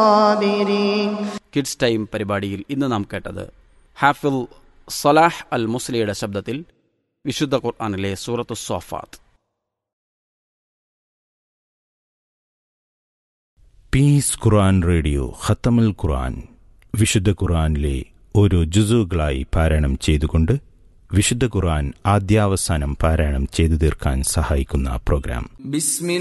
Kids time പരിപാടിയിൽ ഇന്ന് നാം കേട്ടത് ഹാഫിൽ സലാഹ് അൽ മുസ്ലിയുടെ ശബ്ദത്തിൽ വിശുദ്ധ ഖുർആനിലെ സൂറത്തു സ്വാഫാത്ത്. പീസ് ഖുർആൻ റേഡിയോ ഖത്തമുൽ ഖുർആൻ വിശുദ്ധ ഖുർആനിലെ ഓരോ ജുസുകളായി പാരായണം ചെയ്തുകൊണ്ട് വിശുദ്ധ ഖുർആൻ ആദ്യാവസാനം പാരായണം ചെയ്തു തീർക്കാൻ സഹായിക്കുന്ന പ്രോഗ്രാം.